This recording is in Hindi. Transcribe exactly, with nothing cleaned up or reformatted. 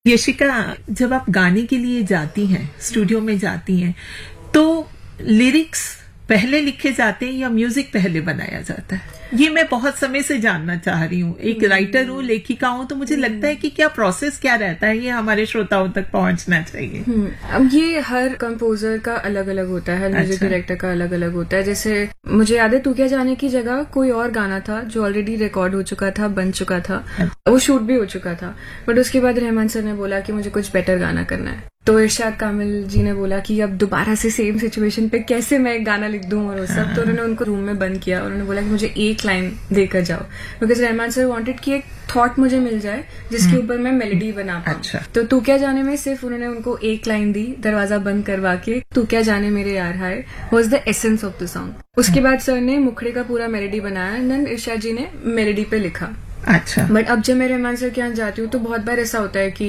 यशिका, जब आप गाने के लिए जाती हैं, स्टूडियो में जाती हैं, तो लिरिक्स पहले लिखे जाते हैं या म्यूजिक पहले बनाया जाता है? ये मैं बहुत समय से जानना चाह रही हूँ। एक राइटर हूँ, लेखिका हूँ, तो मुझे लगता है कि क्या प्रोसेस क्या रहता है, ये हमारे श्रोताओं तक पहुंचना चाहिए। अब ये हर कंपोजर का अलग अलग होता है, म्यूजिक डायरेक्टर का अलग अलग होता है। जैसे मुझे याद है तू क्या जाने की जगह कोई और गाना था जो ऑलरेडी रिकॉर्ड हो चुका था, बन चुका था, वो शूट भी हो चुका था, बट उसके बाद रहमान सर ने बोला कि मुझे कुछ बेटर गाना करना है। तो इरशाद कामिल जी ने बोला कि अब दोबारा से सेम सिचुएशन पे कैसे मैं एक गाना लिख दूं और वो सब। तो उन्होंने उनको रूम में बंद किया और उन्होंने बोला कि मुझे एक लाइन देकर जाओ, बिकॉज रहमान सर वांटेड कि एक थॉट मुझे मिल जाए जिसके ऊपर मैं मेलोडी बना पाऊं। अच्छा। तो तू क्या जाने में सिर्फ उन्होंने उनको एक लाइन दी, दरवाजा बंद करवा के, तू क्या जाने मेरे यार हाय was the essence of the song. उसके बाद सर ने मुखड़े का पूरा मेलोडी बनाया एंड देन इरशाद जी ने मेलोडी पे लिखा। अच्छा। बट अब जब मैं रहमान सर के यहाँ जाती हूँ तो बहुत बार ऐसा होता है कि